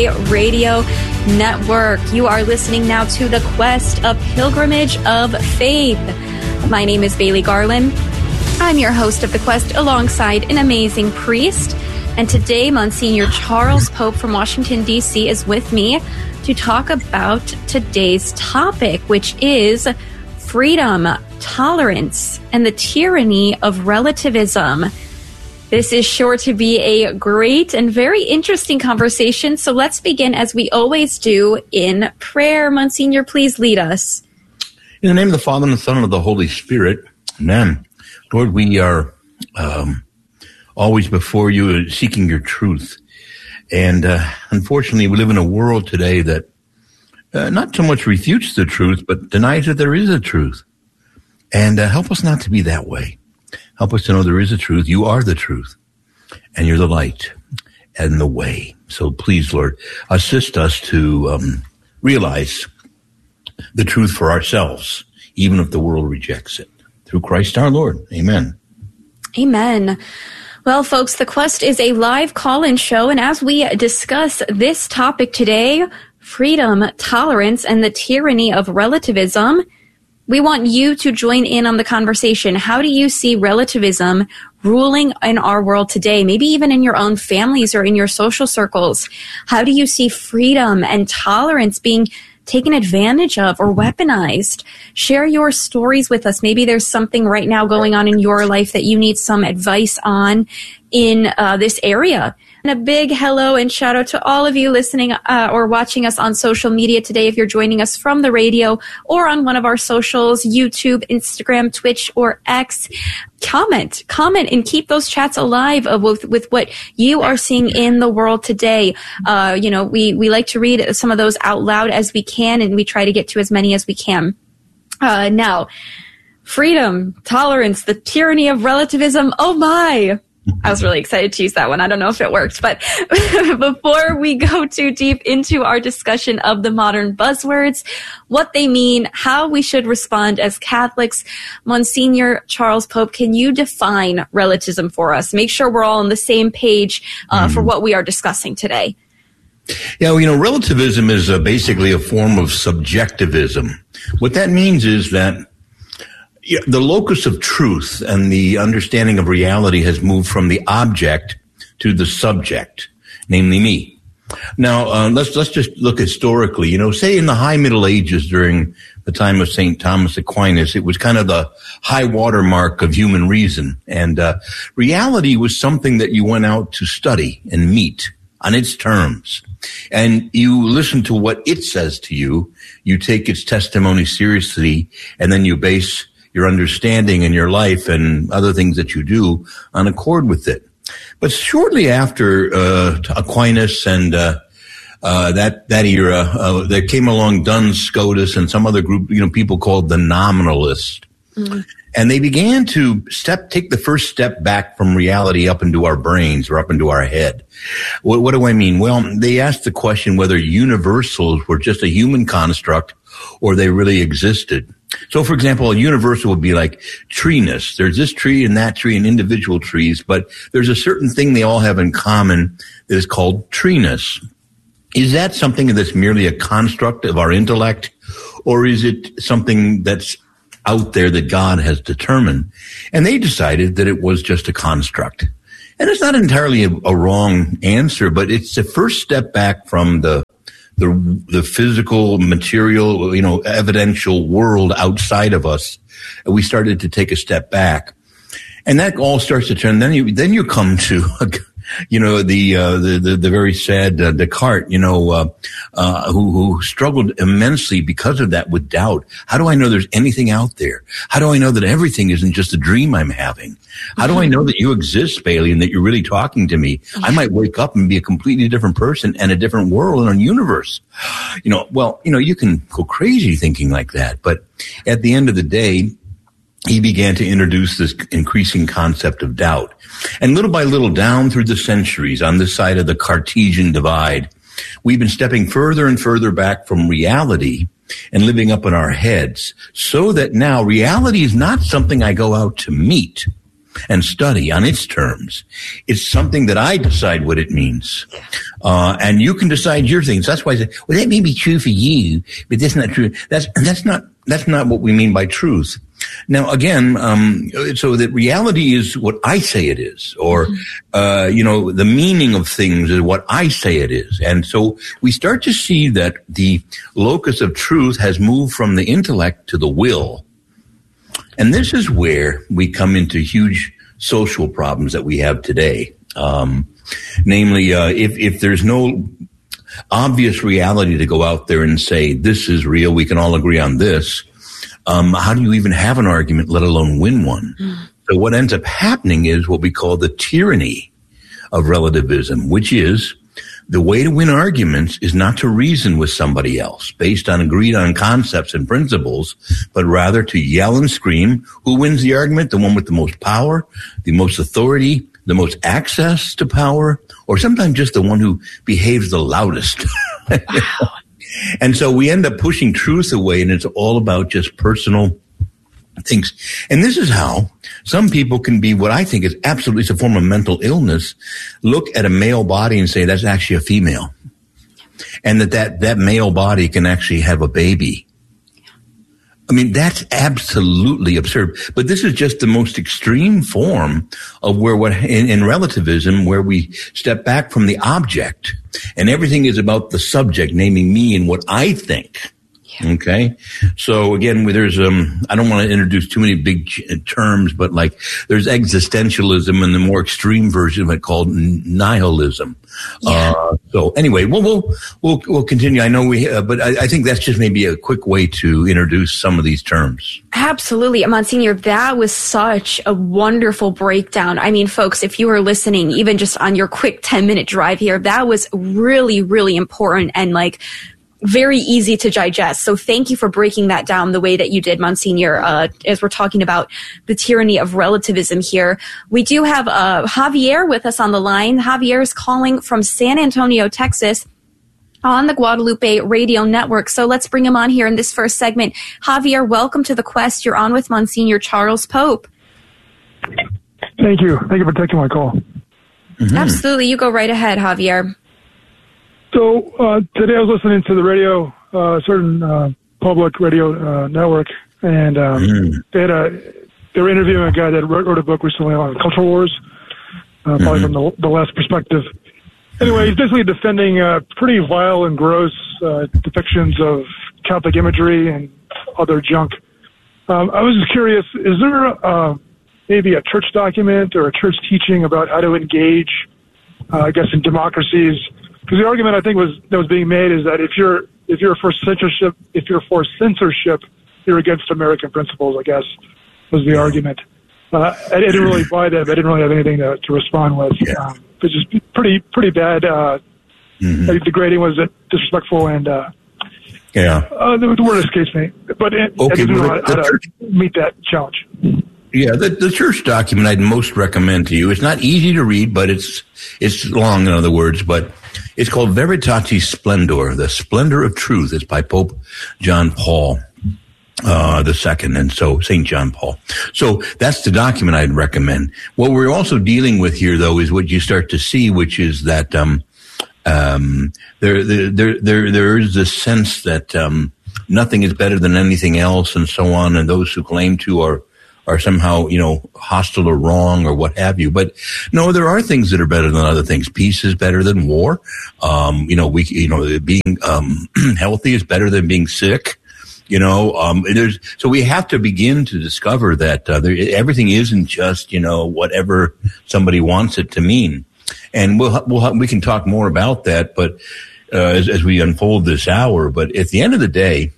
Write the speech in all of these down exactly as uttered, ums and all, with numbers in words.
Radio Network. You are listening now to the Quest, a Pilgrimage of Faith. My name is Bailey Garland. I'm your host of the Quest alongside an amazing priest. And today, Monsignor Charles Pope from Washington, D C is with me to talk about today's topic, which is freedom, tolerance, and the tyranny of relativism. This is sure to be a great and very interesting conversation. So let's begin, as we always do, in prayer. Monsignor, please lead us. In the name of the Father, and the Son, and of the Holy Spirit. Amen. Lord, we are um, always before you seeking your truth. And uh, unfortunately, we live in a world today that uh, not so much refutes the truth, but denies that there is a truth. And uh, help us not to be that way. Help us to know there is a truth. You are the truth, and you're the light and the way. So please, Lord, assist us to um, realize the truth for ourselves, even if the world rejects it. Through Christ our Lord. Amen. Amen. Well, folks, the Quest is a live call-in show, and as we discuss this topic today, freedom, tolerance, and the tyranny of relativism, we want you to join in on the conversation. How do you see relativism ruling in our world today? Maybe even in your own families or in your social circles. How do you see freedom and tolerance being taken advantage of or weaponized? Share your stories with us. Maybe there's something right now going on in your life that you need some advice on in uh, this area. And a big hello and shout out to all of you listening uh, or watching us on social media today. If you're joining us from the radio or on one of our socials, YouTube, Instagram, Twitch, or X, comment, comment, and keep those chats alive uh, with, with what you are seeing in the world today. Uh, you know, we, we like to read some of those out loud as we can, and we try to get to as many as we can. Uh, now, freedom, tolerance, the tyranny of relativism. Oh my! I was really excited to use that one. I don't know if it worked, but before we go too deep into our discussion of the modern buzzwords, what they mean, how we should respond as Catholics, Monsignor Charles Pope, can you define relativism for us? Make sure we're all on the same page uh, mm. for what we are discussing today. Yeah, well, you know, relativism is uh, basically a form of subjectivism. What that means is that Yeah, the locus of truth and the understanding of reality has moved from the object to the subject, namely me. Now, uh, let's let's just look historically. You know, say in the High Middle Ages during the time of Saint Thomas Aquinas, it was kind of the high watermark of human reason. And uh, reality was something that you went out to study and meet on its terms. And you listen to what it says to you. You take its testimony seriously, and then you base your understanding in your life and other things that you do on accord with it. But shortly after uh, Aquinas and uh, uh, that that era, uh, there came along Duns Scotus and some other group, you know, people called the Nominalists. Mm-hmm. And they began to step, take the first step back from reality up into our brains or up into our head. What, what do I mean? Well, they asked the question whether universals were just a human construct or they really existed. So, for example, a universal would be like treeness. There's this tree and that tree and individual trees, but there's a certain thing they all have in common that is called treeness. Is that something that's merely a construct of our intellect, or is it something that's out there that God has determined? And they decided that it was just a construct. And it's not entirely a, a wrong answer, but it's the first step back from the the the physical, material, you know, evidential world outside of us. We started to take a step back. And that all starts to turn. Then you then you come to, you know, the uh, the, the the very sad uh, Descartes, you know, uh, uh, who who struggled immensely because of that with doubt. How do I know there's anything out there? How do I know that everything isn't just a dream I'm having? How do I know that you exist, Bailey, and that you're really talking to me? I might wake up and be a completely different person and a different world and a universe. You know, well, you know, you can go crazy thinking like that, but at the end of the day, he began to introduce this increasing concept of doubt. And little by little, down through the centuries, on this side of the Cartesian divide, we've been stepping further and further back from reality and living up in our heads, so that now reality is not something I go out to meet. and study on its terms. It's something that I decide what it means. Uh, and you can decide your things. That's why I say, well, that may be true for you, but that's not true. That's, that's not, that's not what we mean by truth. Now, again, um, so that reality is what I say it is, or, uh, you know, the meaning of things is what I say it is. And so we start to see that the locus of truth has moved from the intellect to the will. And this is where we come into huge social problems that we have today. Um, namely, uh, if, if there's no obvious reality to go out there and say, this is real, we can all agree on this. Um, how do you even have an argument, let alone win one? Mm. So what ends up happening is what we call the tyranny of relativism, which is the way to win arguments is not to reason with somebody else based on agreed on concepts and principles, but rather to yell and scream. Who wins the argument? The one with the most power, the most authority, the most access to power, or sometimes just the one who behaves the loudest. Wow. And so we end up pushing truth away, and it's all about just personal things. And this is how some people can be what I think is absolutely a form of mental illness, look at a male body and say that's actually a female. And that that, that male body can actually have a baby. I mean, that's absolutely absurd. But this is just the most extreme form of where what in, in relativism, where we step back from the object and everything is about the subject, naming me and what I think. Yeah. Okay. So again, there's, um, I don't want to introduce too many big terms, but like there's existentialism and the more extreme version of it called nihilism. Yeah. Uh, so anyway, we'll, we'll, we'll, we'll continue. I know we, uh, but I, I think that's just maybe a quick way to introduce some of these terms. Absolutely. Monsignor, that was such a wonderful breakdown. I mean, folks, if you were listening, even just on your quick ten minute drive here, that was really, really important and like, very easy to digest. So thank you for breaking that down the way that you did, Monsignor, uh, as we're talking about the tyranny of relativism here. We do have uh, Javier with us on the line. Javier is calling from San Antonio, Texas, on the Guadalupe Radio Network. So let's bring him on here in this first segment. Javier, welcome to The Quest. You're on with Monsignor Charles Pope. Thank you. Thank you for taking my call. Mm-hmm. Absolutely. You go right ahead, Javier. So uh, today I was listening to the radio, uh, certain uh, public radio uh, network, and um, mm. they had a they were interviewing a guy that wrote, wrote a book recently on culture wars, uh, probably mm-hmm. from the, the last perspective. Anyway, he's basically defending uh, pretty vile and gross uh, depictions of Catholic imagery and other junk. Um, I was just curious: is there uh, maybe a church document or a church teaching about how to engage, uh, I guess, in democracies? Because the argument I think was that was being made is that if you're if you're for censorship, if you're for censorship, you're against American principles. I guess was the argument. Uh, I didn't really buy that. But I didn't really have anything to, to respond with. Yeah. Um, it's just pretty pretty bad. Uh, mm-hmm. I think the grading was disrespectful and uh, yeah. Uh, the, the word escapes me, but it, okay, I didn't know how, how to church, meet that challenge. Yeah, the, the church document I'd most recommend to you. It's not easy to read, but it's it's long, in other words, but it's called Veritatis Splendor, the Splendor of Truth. It's by Pope John Paul uh the second, and so Saint John Paul. So that's the document I'd recommend. What we're also dealing with here, though, is what you start to see, which is that um um there there there there, there is this sense that um nothing is better than anything else, and so on, and those who claim to are are somehow, you know, hostile or wrong or what have you. But no, there are things that are better than other things. Peace is better than war. Um, you know, we, you know, being, um, healthy is better than being sick. You know, um, there's, so we have to begin to discover that, uh, there, everything isn't just, you know, whatever somebody wants it to mean. And we'll, we'll, we can talk more about that, but, uh, as, as we unfold this hour. But at the end of the day,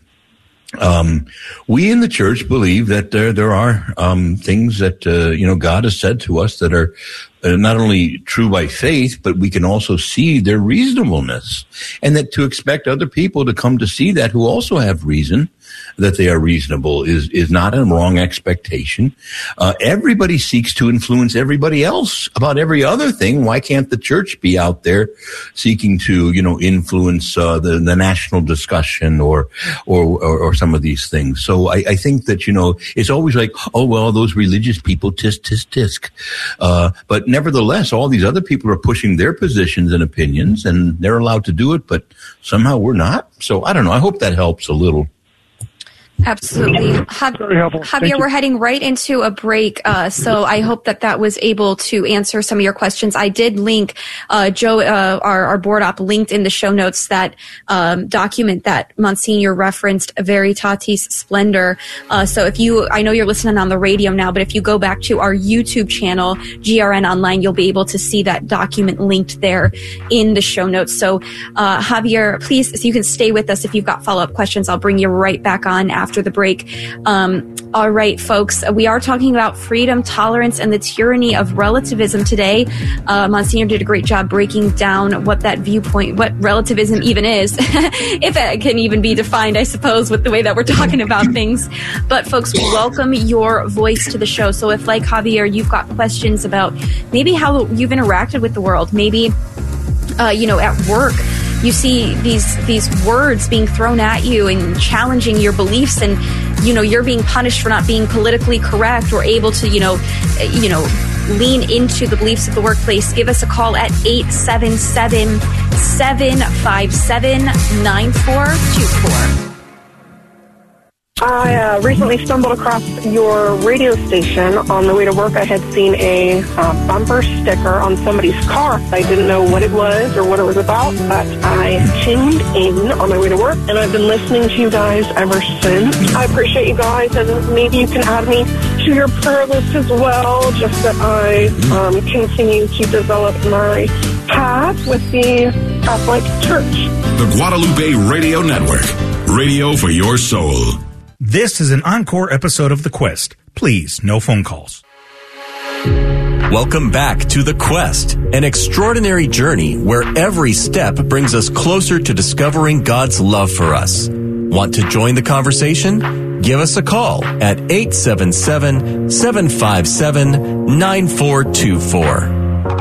Um, we in the church believe that there, there are, um, things that, uh, you know, God has said to us that are uh, not only true by faith, but we can also see their reasonableness, and that to expect other people to come to see that who also have reason that they are reasonable is, is not a wrong expectation. Uh, everybody seeks to influence everybody else about every other thing. Why can't the church be out there seeking to, you know, influence, uh, the, the national discussion or, or, or, or some of these things? So I, I think that, you know, it's always like, oh, well, those religious people, tisk, tisk, tisk. Uh, but nevertheless, all these other people are pushing their positions and opinions, and they're allowed to do it, but somehow we're not. So I don't know. I hope that helps a little. Absolutely. Jav- Very helpful. Javier, we're heading right into a break, uh, so I hope that that was able to answer some of your questions. I did link, uh, Joe, uh, our, our board op linked in the show notes that um, document that Monsignor referenced, Veritatis Splendor. Uh, so if you, I know you're listening on the radio now, but if you go back to our YouTube channel, G R N Online, you'll be able to see that document linked there in the show notes. So uh, Javier, please, so you can stay with us if you've got follow-up questions. I'll bring you right back on after the break. Um, all right, folks, we are talking about freedom, tolerance, and the tyranny of relativism today. Uh, Monsignor did a great job breaking down what that viewpoint, what relativism even is, if it can even be defined, I suppose, with the way that we're talking about things. But folks, welcome your voice to the show. So if, like Javier, you've got questions about maybe how you've interacted with the world, maybe, uh, you know, at work, you see these these words being thrown at you and challenging your beliefs, and you know you're being punished for not being politically correct or able to you know you know lean into the beliefs of the workplace. Give us a call at eight seven seven, seven five seven, nine four two four. I uh, recently stumbled across your radio station on the way to work. I had seen a uh, bumper sticker on somebody's car. I didn't know what it was or what it was about, but I tuned in on my way to work, and I've been listening to you guys ever since. I appreciate you guys, and maybe you can add me to your prayer list as well, just that I um, continue to develop my path with the Catholic Church. The Guadalupe Radio Network, radio for your soul. This is an encore episode of The Quest. Please, no phone calls. Welcome back to The Quest, an extraordinary journey where every step brings us closer to discovering God's love for us. Want to join the conversation? Give us a call at eight seven seven, seven five seven, nine four two four.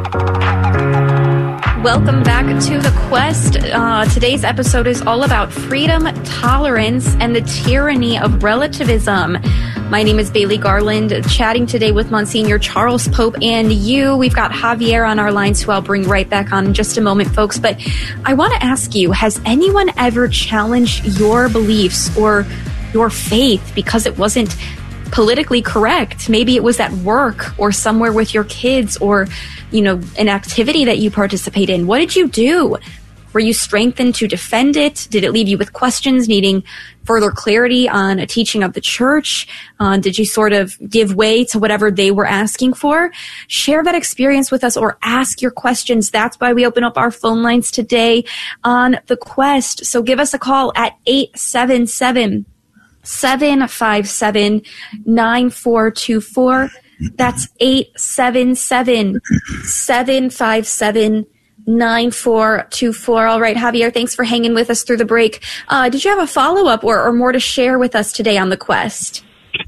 Welcome back to The Quest. Uh, today's episode is all about freedom, tolerance, and the tyranny of relativism. My name is Bailey Garland, chatting today with Monsignor Charles Pope and you. We've got Javier on our lines, who I'll bring right back on in just a moment, folks. But I want to ask you, has anyone ever challenged your beliefs or your faith because it wasn't politically correct? Maybe it was at work or somewhere with your kids, or you know, an activity that you participate in. What did you do? Were you strengthened to defend it? Did it leave you with questions needing further clarity on a teaching of the church? Uh, did you sort of give way to whatever they were asking for? Share that experience with us or ask your questions. That's why we open up our phone lines today on The Quest. So give us a call at eight seven seven, seven five seven, nine four two four. That's eight seven seven, seven five seven, nine four two four. All right, Javier, thanks for hanging with us through the break. Uh, did you have a follow-up or, or more to share with us today on The Quest?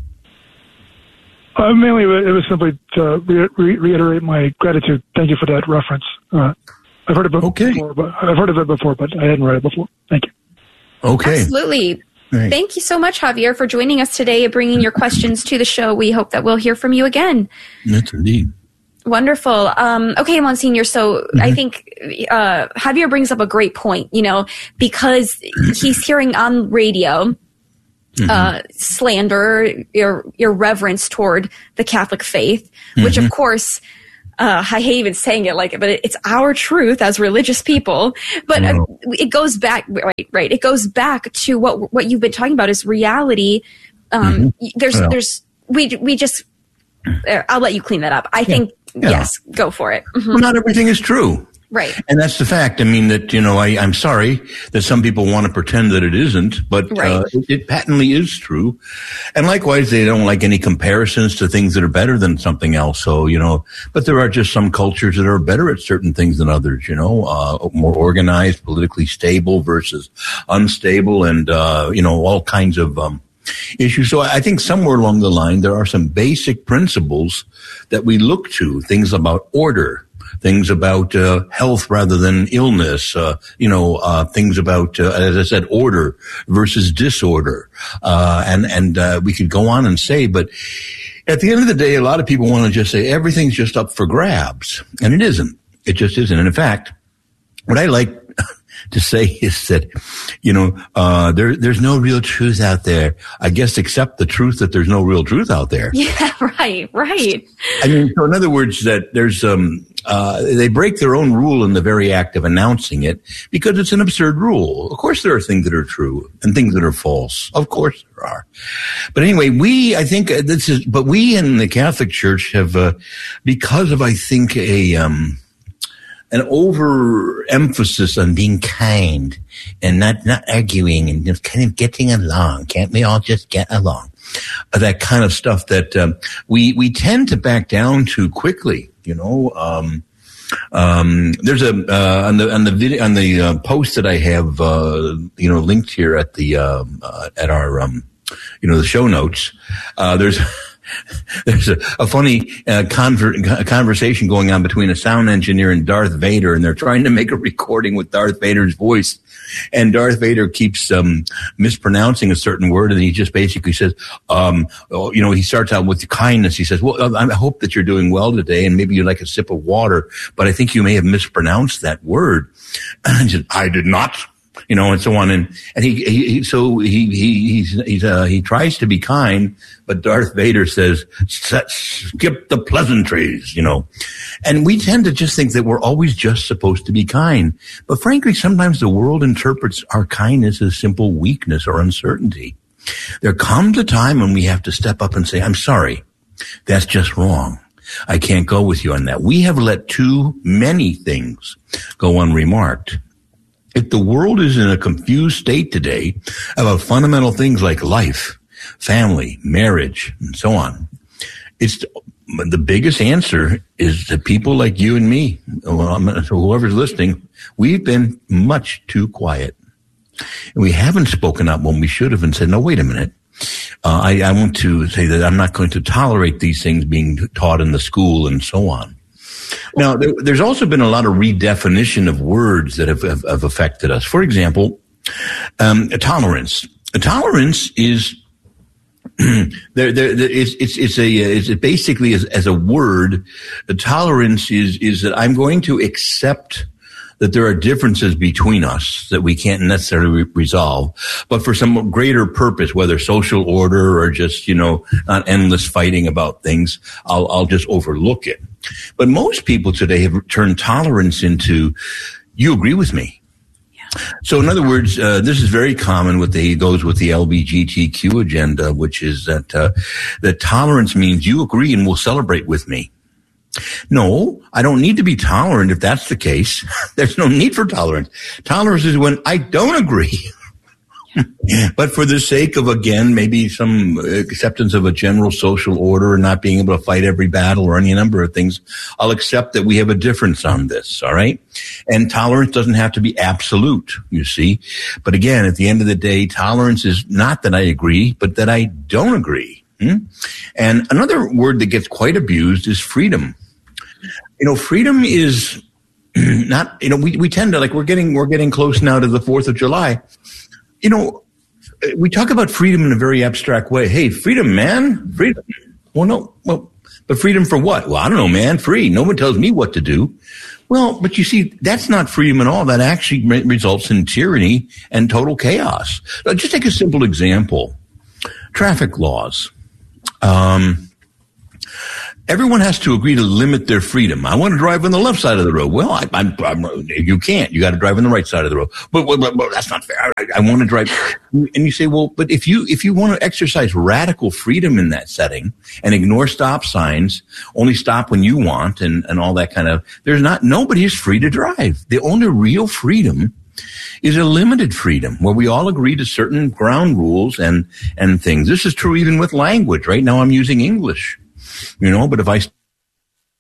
Uh, mainly, it was simply to re- re- reiterate my gratitude. Thank you for that reference. Uh, I've heard of it okay. before, but I've heard of it before, but I hadn't read it before. Thank you. Okay. Absolutely. Right. Thank you so much, Javier, for joining us today and bringing your questions to the show. We hope that we'll hear from you again. That's indeed. Wonderful. Um, okay, Monsignor, so mm-hmm. I think uh, Javier brings up a great point, you know, because he's hearing on radio mm-hmm. uh, slander, ir- irreverence toward the Catholic faith, mm-hmm. which, of course, Uh, I hate even saying it like it, but it, it's our truth as religious people. But uh, it goes back, right? Right. It goes back to what what you've been talking about is reality. Um, mm-hmm. There's, yeah. there's, we we just. I'll let you clean that up. I yeah. think yeah. yes, go for it. Mm-hmm. Well, not everything is true. Right. And that's the fact. I mean, that, you know, I, I'm sorry that some people want to pretend that it isn't, but right. uh, it, it patently is true. And likewise, they don't like any comparisons to things that are better than something else. So, you know, but there are just some cultures that are better at certain things than others, you know, uh, more organized, politically stable versus unstable, and, uh, you know, all kinds of, um, issue. So I think somewhere along the line, there are some basic principles that we look to, things about order, things about uh, health rather than illness, uh, you know, uh, things about, uh, as I said, order versus disorder. Uh, and, and, uh, we could go on and say, but at the end of the day, a lot of people want to just say everything's just up for grabs. And it isn't. It just isn't. And in fact, what I like to say is that, you know, uh, there, there's no real truth out there. I guess except the truth that there's no real truth out there. Yeah, right, right. I mean, so in other words, that there's, um, uh, they break their own rule in the very act of announcing it because it's an absurd rule. Of course, there are things that are true and things that are false. Of course there are. But anyway, we, I think this is, but we in the Catholic Church have, uh, because of, I think, a, um, an overemphasis on being kind and not, not arguing and just kind of getting along. Can't we all just get along? Uh, that kind of stuff that um, we we tend to back down too quickly. You know, um, um, there's a uh, on the on the video on the uh, post that I have uh, you know linked here at the uh, uh, at our um, you know the show notes. Uh, there's. There's a, a funny uh, conver- conversation going on between a sound engineer and Darth Vader, and they're trying to make a recording with Darth Vader's voice. And Darth Vader keeps um, mispronouncing a certain word, and he just basically says, um, oh, you know, he starts out with kindness. He says, well, I hope that you're doing well today, and maybe you'd like a sip of water, but I think you may have mispronounced that word. And I said, I did not. You know, and so on, and and he, he so he he he's, he's uh, he tries to be kind, but Darth Vader says, "Skip the pleasantries," you know, and we tend to just think that we're always just supposed to be kind, but frankly, sometimes the world interprets our kindness as simple weakness or uncertainty. There comes a time when we have to step up and say, "I'm sorry, that's just wrong. I can't go with you on that." We have let too many things go unremarked. If the world is in a confused state today about fundamental things like life, family, marriage, and so on, it's the biggest answer is that people like you and me, whoever's listening, we've been much too quiet. And we haven't spoken up when we should have and said, no, wait a minute. Uh, I, I want to say that I'm not going to tolerate these things being taught in the school and so on. Now, there, there's also been a lot of redefinition of words that have, have, have affected us. For example, um, tolerance. Tolerance is there. There, there it's, it's it's a it's basically as, as a word. A tolerance is is that I'm going to accept that there are differences between us that we can't necessarily re- resolve, but for some greater purpose, whether social order or just, you know, not endless fighting about things, I'll, I'll just overlook it. But most people today have turned tolerance into, you agree with me. Yeah. So in other words, uh, this is very common with the, goes with the L G B T Q agenda, which is that, uh, that tolerance means you agree and will celebrate with me. No, I don't need to be tolerant if that's the case. There's no need for tolerance. Tolerance is when I don't agree. But for the sake of, again, maybe some acceptance of a general social order and not being able to fight every battle or any number of things, I'll accept that we have a difference on this, all right? And tolerance doesn't have to be absolute, you see. But again, at the end of the day, tolerance is not that I agree, but that I don't agree. Hmm? And another word that gets quite abused is freedom. You know, freedom is not, you know, we, we tend to, like, we're getting, we're getting close now to the fourth of July. You know, we talk about freedom in a very abstract way. Hey, freedom, man, freedom. Well, no, well, but freedom for what? Well, I don't know, man, free. No one tells me what to do. Well, but you see, that's not freedom at all. That actually re- results in tyranny and total chaos. Now, just take a simple example. Traffic laws. Um, everyone has to agree to limit their freedom. I want to drive on the left side of the road. Well, I, I'm, I'm, you can't. You got to drive on the right side of the road. But, but, but, but that's not fair. I, I want to drive. And you say, well, but if you if you want to exercise radical freedom in that setting and ignore stop signs, only stop when you want, and, and all that kind of, there's not, nobody is free to drive. The only real freedom is a limited freedom where we all agree to certain ground rules and, and things. This is true even with language. Right now I'm using English, you know, but if I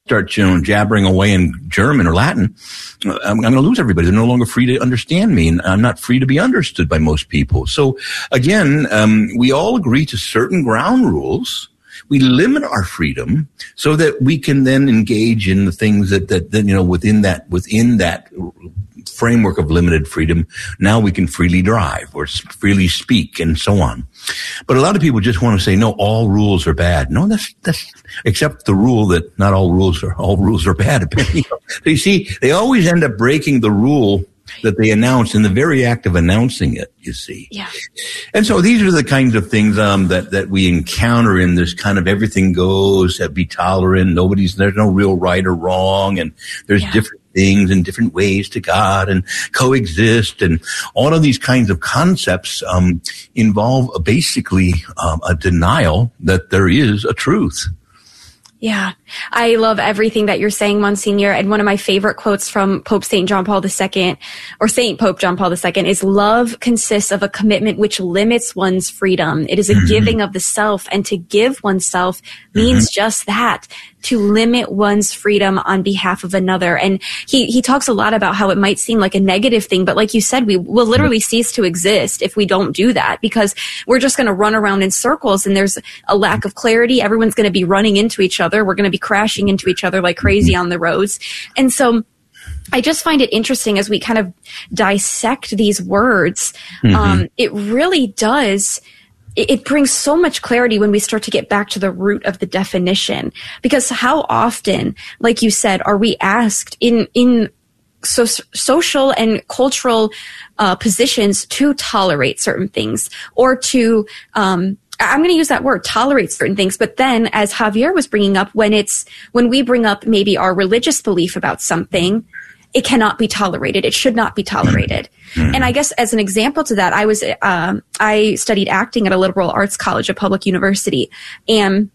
start, you know, jabbering away in German or Latin, I'm, I'm going to lose everybody. They're no longer free to understand me, and I'm not free to be understood by most people. So again, um, we all agree to certain ground rules. We limit our freedom so that we can then engage in the things that, that, that you know, within that, within that framework of limited freedom, now we can freely drive or freely speak and so on. But a lot of people just want to say, no, all rules are bad. No, that's, that's, except the rule that not all rules are, all rules are bad. So you see, they always end up breaking the rule that they announce in the very act of announcing it, you see. Yeah. And so these are the kinds of things, um, that, that we encounter in this kind of everything goes, that be tolerant. Nobody's, there's no real right or wrong. And there's yeah. different things and different ways to God and coexist. And all of these kinds of concepts, um, involve a basically, um, a denial that there is a truth. Yeah, I love everything that you're saying, Monsignor. And one of my favorite quotes from Pope Saint John Paul the Second, or Saint Pope John Paul the Second, is love consists of a commitment which limits one's freedom. It is a mm-hmm. giving of the self, and to give oneself means mm-hmm. just that, to limit one's freedom on behalf of another. And he, he talks a lot about how it might seem like a negative thing, but like you said, we will literally cease to exist if we don't do that, because we're just going to run around in circles and there's a lack of clarity. Everyone's going to be running into each other. We're going to be crashing into each other like crazy on the roads. And so I just find it interesting as we kind of dissect these words. Mm-hmm. Um, it really does It brings so much clarity when we start to get back to the root of the definition, because how often, like you said, are we asked in, in so, social and cultural uh, positions to tolerate certain things, or to, um, I'm going to use that word, tolerate certain things. But then, as Javier was bringing up, when it's, when we bring up maybe our religious belief about something, it cannot be tolerated. It should not be tolerated. Mm-hmm. And I guess as an example to that, I was, um, I studied acting at a liberal arts college, a public university, and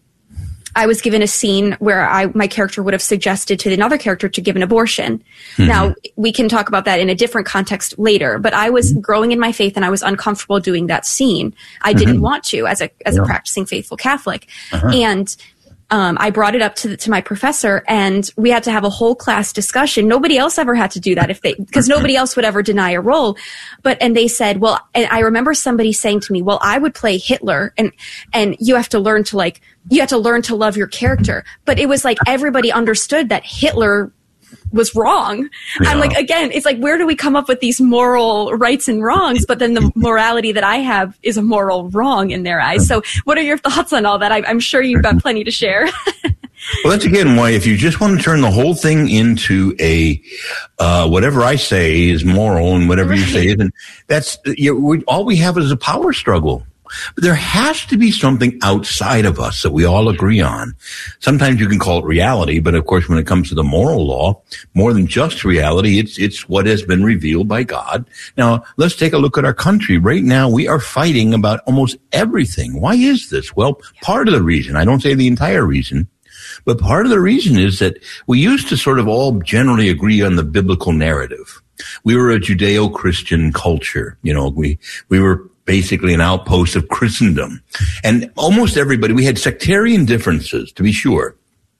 I was given a scene where I, my character would have suggested to another character to give an abortion. Mm-hmm. Now, we can talk about that in a different context later, but I was growing in my faith and I was uncomfortable doing that scene. I didn't mm-hmm. want to as a, as yeah. a practicing faithful Catholic. Uh-huh. And Um, I brought it up to the, to my professor, and we had to have a whole class discussion. Nobody else ever had to do that if they, because nobody else would ever deny a role. But, and they said, well, and I remember somebody saying to me, well, I would play Hitler, and, and you have to learn to like, you have to learn to love your character. But it was like everybody understood that Hitler was wrong. Yeah. I'm like, again, it's like, where do we come up with these moral rights and wrongs? But then the morality that I have is a moral wrong in their eyes. So what are your thoughts on all that? I, I'm sure you've got plenty to share. Well, that's again why if you just want to turn the whole thing into a, uh, whatever I say is moral and whatever right. you say isn't, that's, you know, we, all we have is a power struggle. But there has to be something outside of us that we all agree on. Sometimes you can call it reality, but of course, when it comes to the moral law, more than just reality, it's, it's what has been revealed by God. Now, let's take a look at our country. Right now, we are fighting about almost everything. Why is this? Well, part of the reason, I don't say the entire reason, but part of the reason is that we used to sort of all generally agree on the biblical narrative. We were a Judeo-Christian culture. You know, we, we were basically an outpost of Christendom. And almost everybody, we had sectarian differences, to be sure,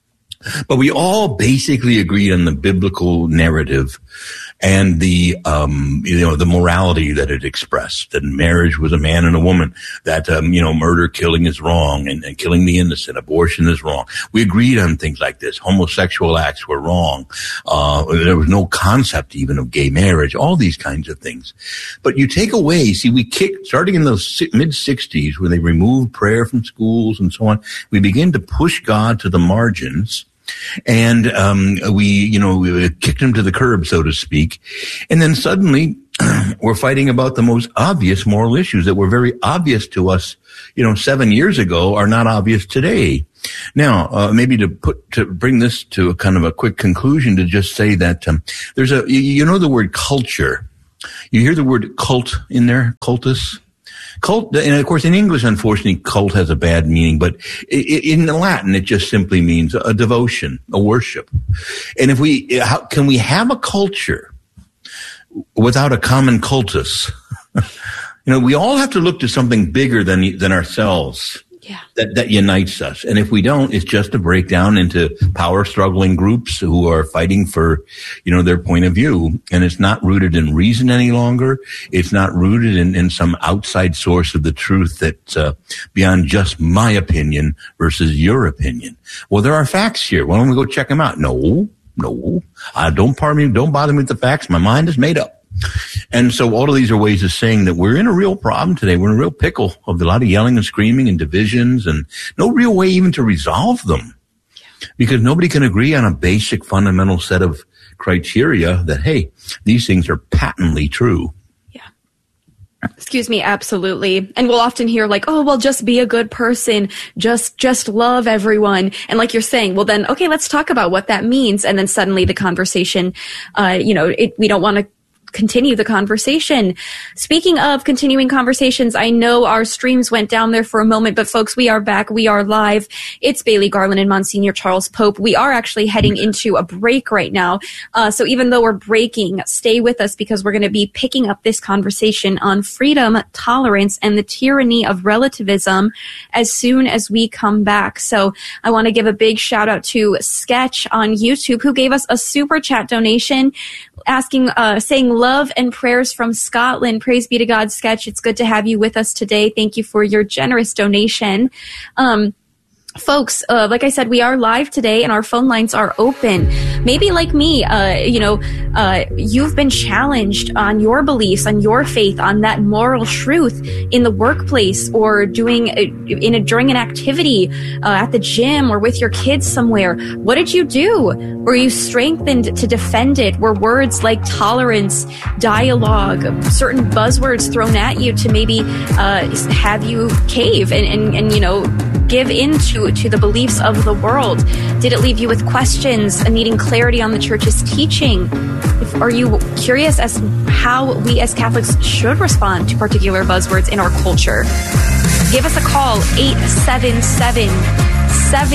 but we all basically agreed on the biblical narrative and the, um, you know, the morality that it expressed, that marriage was a man and a woman, that, um, you know, murder, killing is wrong, and, and killing the innocent, abortion is wrong. We agreed on things like this. Homosexual acts were wrong. Uh, there was no concept even of gay marriage, all these kinds of things. But you take away, see, we kicked, starting in the mid sixties, when they removed prayer from schools and so on, we began to push God to the margins. And, um, we, you know, we kicked him to the curb, so to speak. And then suddenly we're fighting about the most obvious moral issues that were very obvious to us, you know, seven years ago are not obvious today. Now, uh, maybe to put, to bring this to a kind of a quick conclusion, to just say that, um, there's a, you know, the word culture. You hear the word cult in there, cultus? Cult, and of course in English, unfortunately, cult has a bad meaning, but in Latin, it just simply means a devotion, a worship. And if we, how, can we have a culture without a common cultus? You know, we all have to look to something bigger than, than ourselves Yeah. That, that unites us. And if we don't, it's just a breakdown into power struggling groups who are fighting for, you know, their point of view. And it's not rooted in reason any longer. It's not rooted in, in some outside source of the truth that's uh, beyond just my opinion versus your opinion. Well, there are facts here. Why don't we go check them out? No, no. Uh, don't pardon me. Don't bother me with the facts. My mind is made up. And so all of these are ways of saying that we're in a real problem today. We're in a real pickle of a lot of yelling and screaming and divisions and no real way even to resolve them because nobody can agree on a basic fundamental set of criteria that, hey, these things are patently true. Yeah. Excuse me. Absolutely. And we'll often hear like, oh, well, just be a good person. Just, just love everyone. And like you're saying, well, then, okay, let's talk about what that means. And then suddenly the conversation, uh, you know, it, we don't want to continue the conversation. Speaking of continuing conversations, I know our streams went down there for a moment, but folks, we are back. We are live. It's Bailey Garland and Monsignor Charles Pope. We are actually heading into a break right now. Uh, so even though we're breaking, stay with us because we're going to be picking up this conversation on freedom, tolerance, and the tyranny of relativism as soon as we come back. So I want to give a big shout out to Sketch on YouTube who gave us a super chat donation asking, uh, saying love and prayers from Scotland. Praise be to God, Sketch. It's good to have you with us today. Thank you for your generous donation. Um, Folks, uh, like I said, we are live today and our phone lines are open. Maybe like me, uh, you know, uh, you've been challenged on your beliefs, on your faith, on that moral truth in the workplace or doing a, in a, during an activity uh, at the gym or with your kids somewhere. What did you do? Were you strengthened to defend it? Were words like tolerance, dialogue, certain buzzwords thrown at you to maybe uh, have you cave and, and, and, you know, give into to the beliefs of the world? Did it leave you with questions and needing clarity on the church's teaching? If, are you curious as how we as Catholics should respond to particular buzzwords in our culture? Give us a call, eight seven seven, seven